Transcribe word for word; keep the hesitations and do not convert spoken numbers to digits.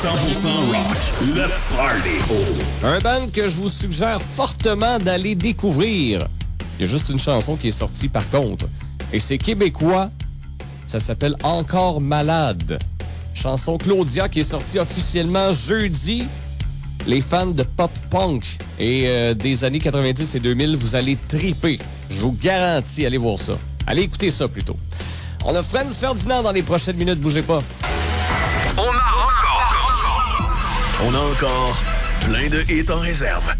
cent pour cent rock, le Party. Un band que je vous suggère fortement d'aller découvrir. Il y a juste une chanson qui est sortie par contre. Et c'est québécois. Ça s'appelle Encore Malade. Chanson Claudia qui est sortie officiellement jeudi. Les fans de pop-punk et euh, des années quatre-vingt-dix et deux mille, vous allez triper. Je vous garantis, allez voir ça. Allez écouter ça plutôt. On a Franz Ferdinand dans les prochaines minutes, bougez pas. On a encore... On a encore plein de hits en réserve.